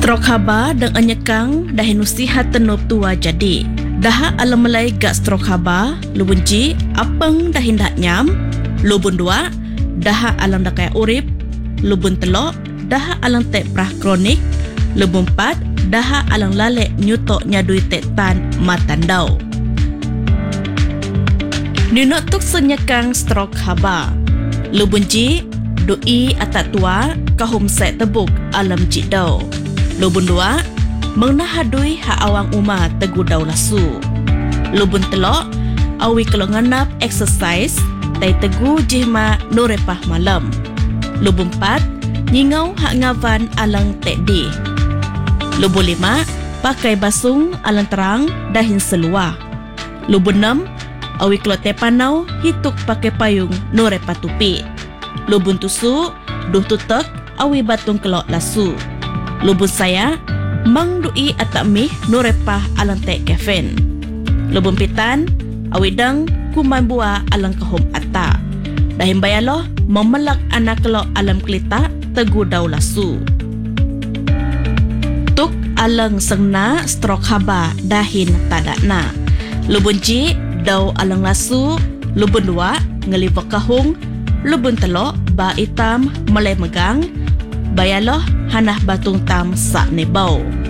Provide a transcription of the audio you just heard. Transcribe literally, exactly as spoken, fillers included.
Strok haba dan anyakang dahin usihat tenup tua jadi. Daha alam melai gak strok haba, lubun ji, apeng dahin dak nyam, lubun dua, daha alam dak kaya urip, lubun telok, daha alam tek prah kronik, lubun empat, daha alam lalek nyutok nyadui tek tan matandau. Ninok tuk senyakang strok haba. Lubun ji, doi atat tua, kahum set tebuk alam jidau. Lubun dua, mengnahadui ha awang uma tegu dau lasu. Lubun telok, awi kalau nganap exercise, tai tegu jihma norepah malam. Lubun empat, nyingau hak ngavan alang tekdi. Lubun lima, pakai basung alang terang dahin seluar. Lubun enam, awi kalau tepanau hituk pakai payung norepah tupi. Lubun tusu, duh tutek awi batung kelok lasu. Lubun saya, mang dui atak mih norepah alang tek kefen. Lubun pitan, awidang kuman buah alang kahum atak. Dahin bayaloh, memelak anak kelok alam kelita tegu dau lasu. Tuk alang sengna strok haba dahin tadakna. Lubun ji, dau alang lasu. Lubun dua, ngelibak kahung. Lubun telok, ba hitam, melai megang. Bayaloh, hanah batung tam sak nebau.